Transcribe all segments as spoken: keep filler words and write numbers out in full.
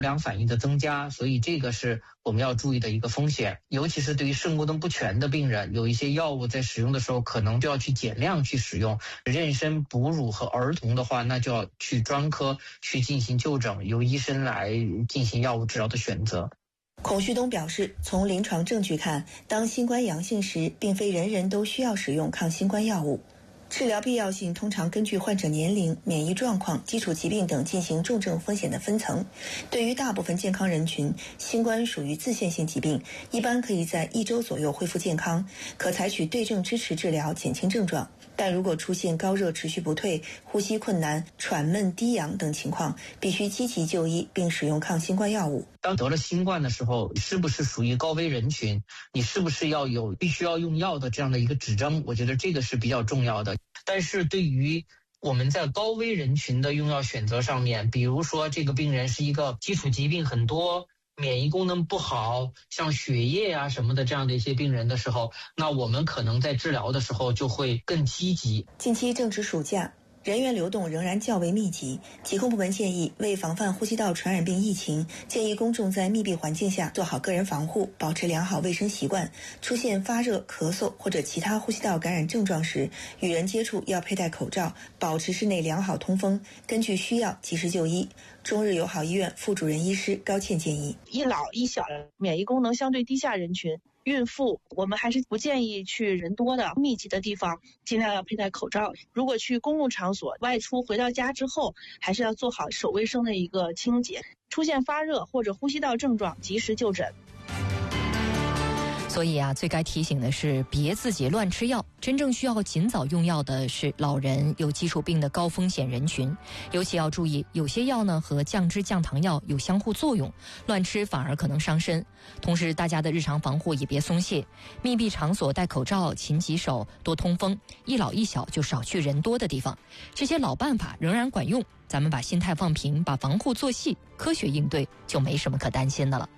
良反应的增加，所以这个是我们要注意的一个风险。尤其是对于肾功能不全的病人，有一些药物在使用的时候可能就要去减量去使用。妊娠、哺乳和儿童的话，那就要去专科去进行就诊，由医生来进行药物治疗的选择。 孔旭东表示，从临床证据看，当新冠阳性时，并非人人都需要使用抗新冠药物。治疗必要性通常根据患者年龄、免疫状况、基础疾病等进行重症风险的分层。对于大部分健康人群，新冠属于自限性疾病，一般可以在一周左右恢复健康，可采取对症支持治疗减轻症状。但如果出现高热持续不退、呼吸困难、喘闷、低氧等情况，必须积极就医并使用抗新冠药物。 当得了新冠的时候，是不是属于高危人群？你是不是要有必须要用药的这样的一个指征？我觉得这个是比较重要的。但是对于我们在高危人群的用药选择上面，比如说这个病人是一个基础疾病很多、免疫功能不好，像血液啊什么的这样的一些病人的时候，那我们可能在治疗的时候就会更积极。 近期正值暑假，人员流动仍然较为密集，疾控部门建议，为防范呼吸道传染病疫情，建议公众在密闭环境下做好个人防护，保持良好卫生习惯。出现发热、咳嗽或者其他呼吸道感染症状时，与人接触要佩戴口罩，保持室内良好通风，根据需要及时就医。中日友好医院副主任医师高倩建议， 一老一小免疫功能相对低下人群，孕妇，我们还是不建议去人多的密集的地方，尽量要佩戴口罩。如果去公共场所外出回到家之后，还是要做好手卫生的一个清洁。出现发热或者呼吸道症状，及时就诊。 所以啊，最该提醒的是别自己乱吃药，真正需要尽早用药的是老人、有基础病的高风险人群。尤其要注意，有些药呢和降脂降糖药有相互作用，乱吃反而可能伤身。同时大家的日常防护也别松懈，密闭场所戴口罩、勤洗手、多通风，一老一小就少去人多的地方。这些老办法仍然管用，咱们把心态放平，把防护做细，科学应对，就没什么可担心的了。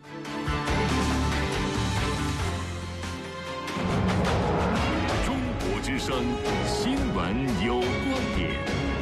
之声新闻有观点，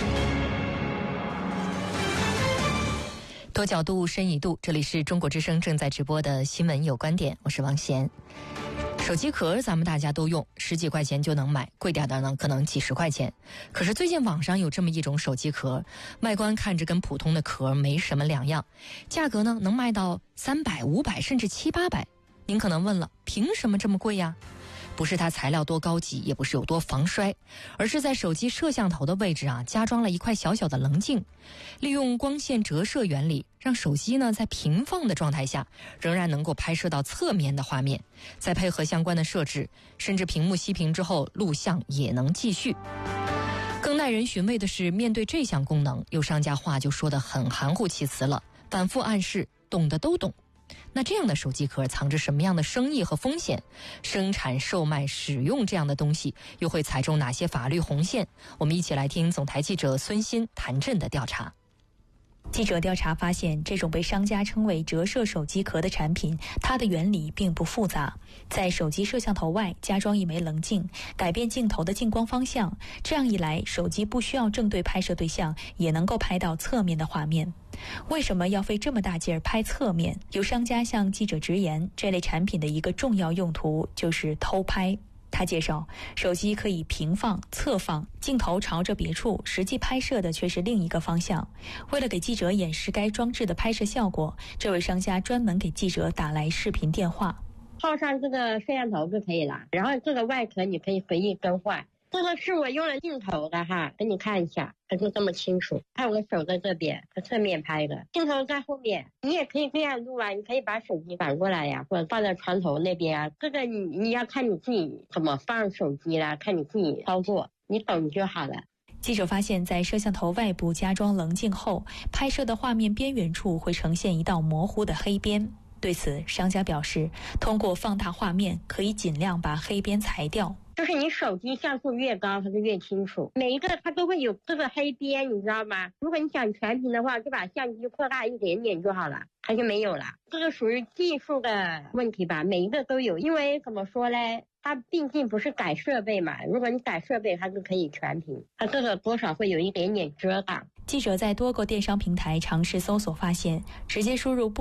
多角度深一度，这里是中国之声正在直播的新闻有观点，我是王贤。手机壳咱们大家都用，十几块钱就能买，贵点的呢可能几十块钱。可是最近网上有这么一种手机壳，外观看着跟普通的壳没什么两样，价格呢能卖到三百、五百甚至七八百。您可能问了，凭什么这么贵呀？不是它材料多高级，也不是有多防摔，而是在手机摄像头的位置啊，加装了一块小小的棱镜，利用光线折射原理，让手机呢在平放的状态下，仍然能够拍摄到侧面的画面，再配合相关的设置，甚至屏幕熄屏之后，录像也能继续。更耐人寻味的是，面对这项功能，有商家话就说得很含糊其辞了，反复暗示懂的都懂。那这样的手机壳藏着什么样的生意和风险？生产、售卖、使用这样的东西又会踩中哪些法律红线？我们一起来听总台记者孙鑫、谭震的调查。 记者调查发现，这种被商家称为折射手机壳的产品，它的原理并不复杂。在手机摄像头外加装一枚棱镜，改变镜头的进光方向，这样一来，手机不需要正对拍摄对象，也能够拍到侧面的画面。为什么要费这么大劲儿拍侧面？有商家向记者直言，这类产品的一个重要用途就是偷拍。他介绍，手机可以平放、侧放，镜头朝着别处，实际拍摄的却是另一个方向。为了给记者演示该装置的拍摄效果，这位商家专门给记者打来视频电话。 套上这个摄像头就可以了，然后这个外壳你可以随意更换。这个是我用了镜头的哈，给你看一下，它就这么清楚。看我的手在这边，它侧面拍的，镜头在后面。你也可以这样录啊，你可以把手机反过来呀，或者放在床头那边啊。这个你你要看你自己怎么放手机啦，看你自己操作，你懂就好了。 记者发现，在摄像头外部加装棱镜后，拍摄的画面边缘处会呈现一道模糊的黑边。对此，商家表示，通过放大画面，可以尽量把黑边裁掉。 就是你手机像素越高，它就越清楚。每一个它都会有这个黑边，你知道吗？如果你想全屏的话，就把相机扩大一点点就好了，它就没有了。这个属于技术的问题吧，每一个都有。因为怎么说呢， 它毕竟不是改设备嘛，如果你改设备，它就可以全屏，它这个多少会有一点点遮挡。 记者在多个电商平台尝试搜索，发现直接输入